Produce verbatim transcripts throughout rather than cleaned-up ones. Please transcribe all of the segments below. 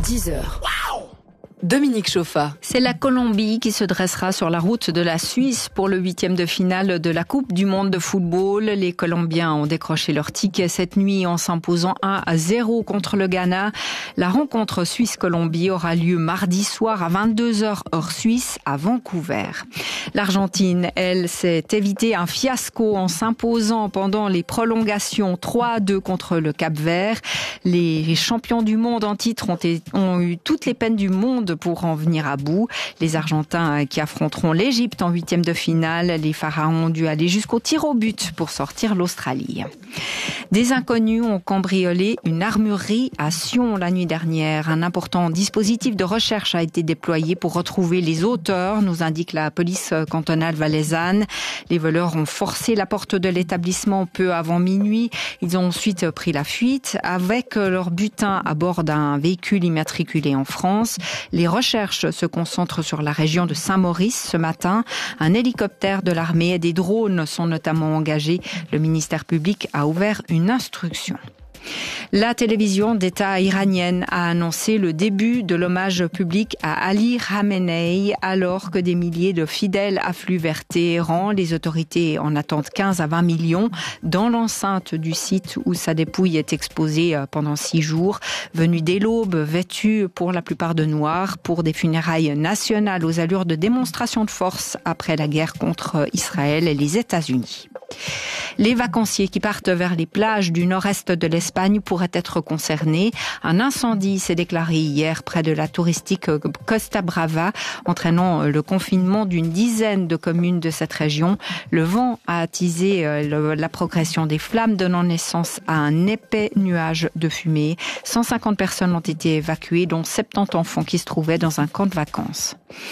dix heures. Dominique Chauffa. C'est la Colombie qui se dressera sur la route de la Suisse pour le huitième de finale de la Coupe du monde de football. Les Colombiens ont décroché leur ticket cette nuit en s'imposant un à zéro contre le Ghana. La rencontre Suisse-Colombie aura lieu mardi soir à vingt-deux heures heure suisse à Vancouver. L'Argentine, elle, s'est évité un fiasco en s'imposant pendant les prolongations trois à deux contre le Cap-Vert. Les champions du monde en titre ont, été, ont eu toutes les peines du monde pour en venir à bout. Les Argentins qui affronteront l'Égypte en huitième de finale, les Pharaons ont dû aller jusqu'au tir au but pour sortir l'Australie. Des inconnus ont cambriolé une armurerie à Sion la nuit dernière. Un important dispositif de recherche a été déployé pour retrouver les auteurs, nous indique la police cantonale valaisanne. Les voleurs ont forcé la porte de l'établissement peu avant minuit. Ils ont ensuite pris la fuite avec leur butin à bord d'un véhicule immatriculé en France. Les recherches se concentrent sur la région de Saint-Maurice ce matin. Un hélicoptère de l'armée et des drones sont notamment engagés. Le ministère public a ouvert une instruction. La télévision d'État iranienne a annoncé le début de l'hommage public à Ali Khamenei alors que des milliers de fidèles affluent vers Téhéran. Les autorités en attendent quinze à vingt millions dans l'enceinte du site où sa dépouille est exposée pendant six jours. Venus dès l'aube, vêtus pour la plupart de noir pour des funérailles nationales aux allures de démonstration de force après la guerre contre Israël et les États-Unis. Les vacanciers qui partent vers les plages du nord-est de l'Espagne pourraient être concernés. Un incendie s'est déclaré hier près de la touristique Costa Brava, entraînant le confinement d'une dizaine de communes de cette région. Le vent a attisé la progression des flammes, donnant naissance à un épais nuage de fumée. cent cinquante personnes ont été évacuées, dont soixante-dix enfants qui se trouvaient dans un camp de vacances.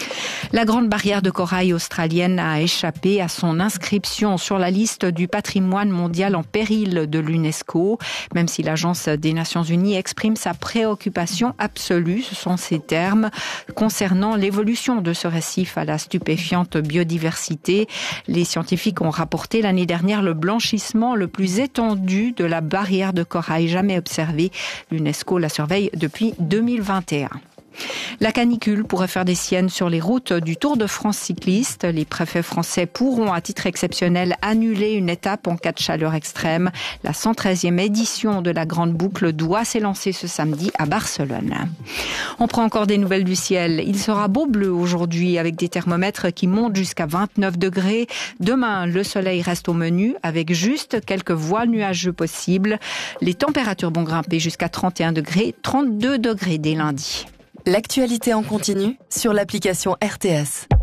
La grande barrière de corail australienne a échappé à son inscription sur la liste du patrimoine mondial en péril de l'UNESCO. Même si l'Agence des Nations Unies exprime sa préoccupation absolue, ce sont ces termes, concernant l'évolution de ce récif à la stupéfiante biodiversité. Les scientifiques ont rapporté l'année dernière le blanchissement le plus étendu de la barrière de corail jamais observée. L'UNESCO la surveille depuis deux mille vingt et un. La canicule pourrait faire des siennes sur les routes du Tour de France cycliste. Les préfets français pourront, à titre exceptionnel, annuler une étape en cas de chaleur extrême. La cent treizième édition de la Grande Boucle doit s'élancer ce samedi à Barcelone. On prend encore des nouvelles du ciel. Il sera beau bleu aujourd'hui avec des thermomètres qui montent jusqu'à vingt-neuf degrés. Demain, le soleil reste au menu avec juste quelques voiles nuageux possibles. Les températures vont grimper jusqu'à trente et un degrés, trente-deux degrés dès lundi. L'actualité en continu sur l'application R T S.